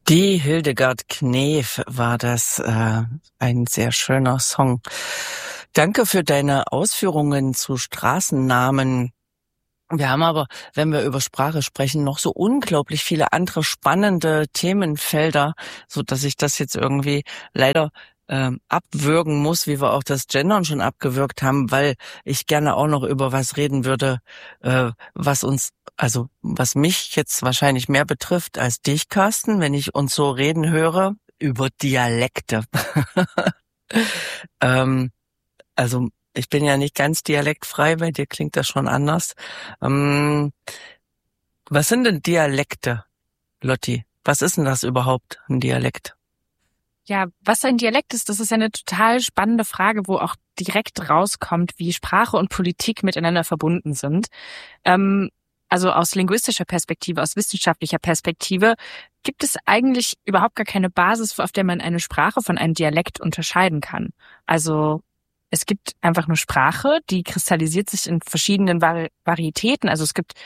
Die Hildegard Knef war das, ein sehr schöner Song. Danke für deine Ausführungen zu Straßennamen. Wir haben aber, wenn wir über Sprache sprechen, noch so unglaublich viele andere spannende Themenfelder, so dass ich das jetzt irgendwie leider abwürgen muss, wie wir auch das Gendern schon abgewürgt haben, weil ich gerne auch noch über was reden würde, was mich jetzt wahrscheinlich mehr betrifft als dich, Carsten, wenn ich uns so reden höre über Dialekte. Also ich bin ja nicht ganz dialektfrei, bei dir klingt das schon anders. Was sind denn Dialekte, Lotti? Was ist denn das überhaupt, ein Dialekt? Ja, was ein Dialekt ist, das ist eine total spannende Frage, wo auch direkt rauskommt, wie Sprache und Politik miteinander verbunden sind. Also aus linguistischer Perspektive, aus wissenschaftlicher Perspektive gibt es eigentlich überhaupt gar keine Basis, auf der man eine Sprache von einem Dialekt unterscheiden kann. Also es gibt einfach nur Sprache, die kristallisiert sich in verschiedenen Varietäten. Also es gibt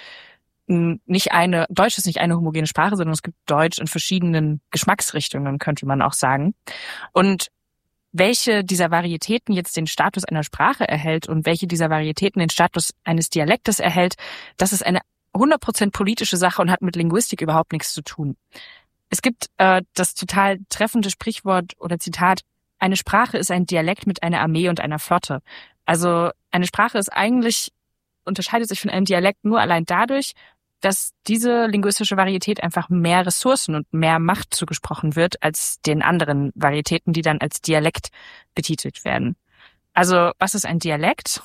Deutsch ist nicht eine homogene Sprache, sondern es gibt Deutsch in verschiedenen Geschmacksrichtungen, könnte man auch sagen. Und welche dieser Varietäten jetzt den Status einer Sprache erhält und welche dieser Varietäten den Status eines Dialektes erhält, das ist eine 100% politische Sache und hat mit Linguistik überhaupt nichts zu tun. Es gibt das total treffende Sprichwort oder Zitat: Eine Sprache ist ein Dialekt mit einer Armee und einer Flotte. Also eine Sprache unterscheidet sich von einem Dialekt nur allein dadurch, dass diese linguistische Varietät einfach mehr Ressourcen und mehr Macht zugesprochen wird als den anderen Varietäten, die dann als Dialekt betitelt werden. Also was ist ein Dialekt?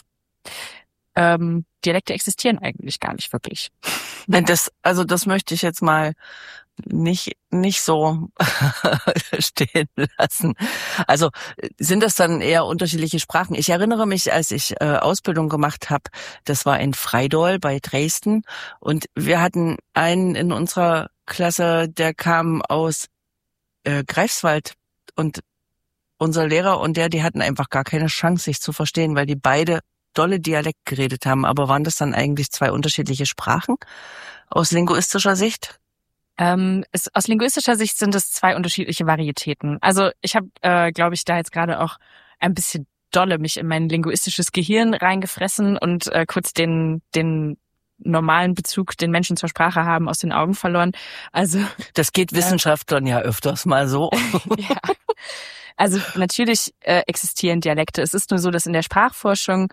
Dialekte existieren eigentlich gar nicht wirklich. Das möchte ich jetzt mal nicht so stehen lassen. Also sind das dann eher unterschiedliche Sprachen? Ich erinnere mich, als ich Ausbildung gemacht habe, das war in Freidol bei Dresden, und wir hatten einen in unserer Klasse, der kam aus Greifswald, und unser Lehrer und die hatten einfach gar keine Chance, sich zu verstehen, weil die beide dolle Dialekt geredet haben. Aber waren das dann eigentlich zwei unterschiedliche Sprachen aus linguistischer Sicht? Aus linguistischer Sicht sind es zwei unterschiedliche Varietäten. Also ich habe, glaube ich, da jetzt gerade auch ein bisschen dolle mich in mein linguistisches Gehirn reingefressen und kurz den normalen Bezug, den Menschen zur Sprache haben, aus den Augen verloren. Also das geht Wissenschaftlern ja öfters mal so. Ja. Also natürlich existieren Dialekte. Es ist nur so, dass in der Sprachforschung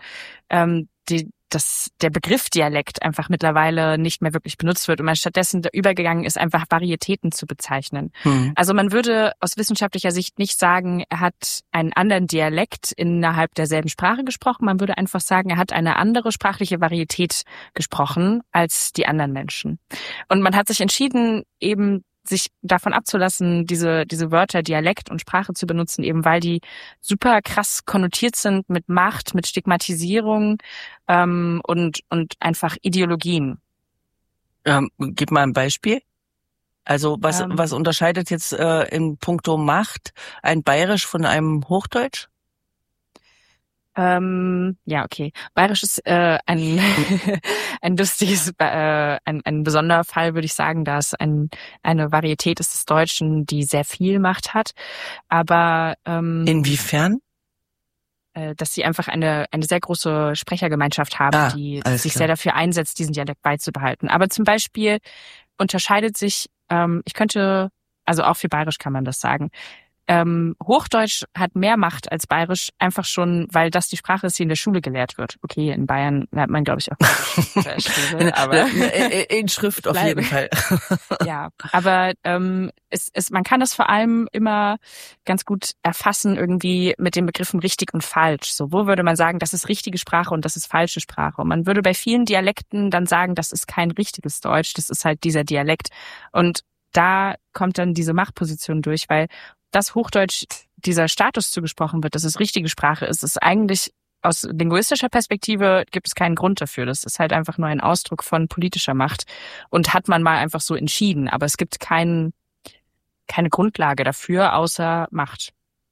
der Begriff Dialekt einfach mittlerweile nicht mehr wirklich benutzt wird und man stattdessen übergegangen ist, einfach Varietäten zu bezeichnen. Also man würde aus wissenschaftlicher Sicht nicht sagen, er hat einen anderen Dialekt innerhalb derselben Sprache gesprochen. Man würde einfach sagen, er hat eine andere sprachliche Varietät gesprochen als die anderen Menschen. Und man hat sich entschieden, eben sich davon abzulassen, diese Wörter Dialekt und Sprache zu benutzen, eben weil die super krass konnotiert sind mit Macht, mit Stigmatisierung und einfach Ideologien. Gib mal ein Beispiel. Also was unterscheidet jetzt in puncto Macht ein Bayerisch von einem Hochdeutsch? Ja, okay. Bayerisch ist ein lustiges, ein besonderer Fall, würde ich sagen, da es eine Varietät ist des Deutschen, die sehr viel Macht hat. Aber inwiefern? Dass sie einfach eine sehr große Sprechergemeinschaft haben, die sich sehr dafür einsetzt, diesen Dialekt beizubehalten. Aber zum Beispiel unterscheidet sich, also auch für Bayerisch kann man das sagen, Hochdeutsch hat mehr Macht als Bayerisch, einfach schon, weil das die Sprache ist, die in der Schule gelehrt wird. Okay, in Bayern lernt man, glaube ich, auch Schule, aber in Schrift auf jeden Fall. Ja, aber man kann das vor allem immer ganz gut erfassen irgendwie mit den Begriffen richtig und falsch. So, wo würde man sagen, das ist richtige Sprache und das ist falsche Sprache? Und man würde bei vielen Dialekten dann sagen, das ist kein richtiges Deutsch, das ist halt dieser Dialekt. Und da kommt dann diese Machtposition durch, weil das Hochdeutsch dieser Status zugesprochen wird, dass es richtige Sprache ist, ist eigentlich aus linguistischer Perspektive gibt es keinen Grund dafür. Das ist halt einfach nur ein Ausdruck von politischer Macht und hat man mal einfach so entschieden. Aber es gibt keine Grundlage dafür, außer Macht.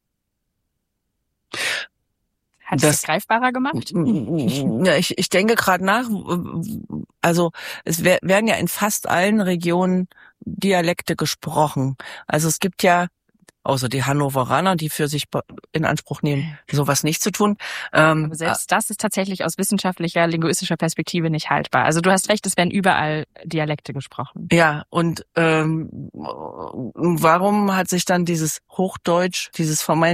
Hat das greifbarer gemacht? Ja, ich denke gerade nach. Also es werden ja in fast allen Regionen Dialekte gesprochen. Also es gibt ja, außer die Hannoveraner, die für sich in Anspruch nehmen, sowas nicht zu tun. Aber selbst das ist tatsächlich aus wissenschaftlicher, linguistischer Perspektive nicht haltbar. Also du hast recht, es werden überall Dialekte gesprochen. Ja, und warum hat sich dann dieses Hochdeutsch, dieses vermeintlich